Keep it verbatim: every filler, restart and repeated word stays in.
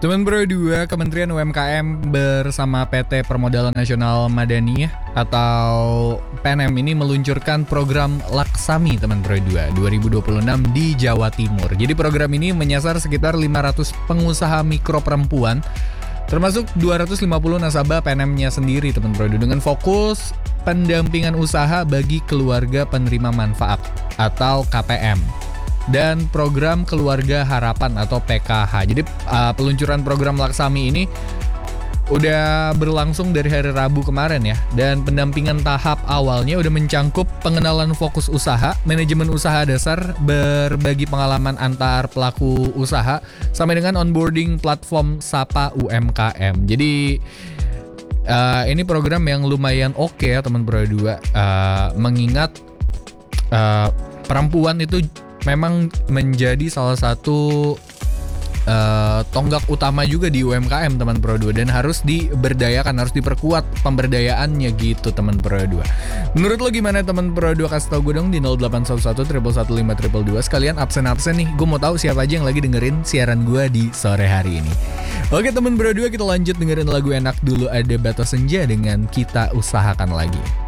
Teman Pro dua, Kementerian U M K M bersama P T Permodalan Nasional Madani atau P N M ini meluncurkan program Laksami Teman Pro dua dua ribu dua puluh enam di Jawa Timur. Jadi program ini menyasar sekitar lima ratus pengusaha mikro perempuan, termasuk dua ratus lima puluh nasabah P N M-nya sendiri Teman Pro dua, dengan fokus pendampingan usaha bagi keluarga penerima manfaat atau K P M. Dan program Keluarga Harapan atau P K H. Jadi uh, peluncuran program Laksami ini udah berlangsung dari hari Rabu kemarin ya. Dan pendampingan tahap awalnya udah mencangkup pengenalan fokus usaha, manajemen usaha dasar, berbagi pengalaman antar pelaku usaha, sampai dengan onboarding platform Sapa U M K M. Jadi uh, ini program yang lumayan oke okay ya teman Pro dua, uh, mengingat uh, perempuan itu memang menjadi salah satu uh, tonggak utama juga di U M K M teman Pro dua, dan harus diberdayakan, harus diperkuat pemberdayaannya gitu teman Pro dua. Menurut lo gimana teman Pro dua? Kasih tau gue dong di nol delapan satu satu satu satu lima dua dua. Sekalian absen-absen nih, gue mau tahu siapa aja yang lagi dengerin siaran gue di sore hari ini. Oke teman Pro dua, kita lanjut dengerin lagu enak dulu. Ada Batas Senja dengan Kita Usahakan Lagi.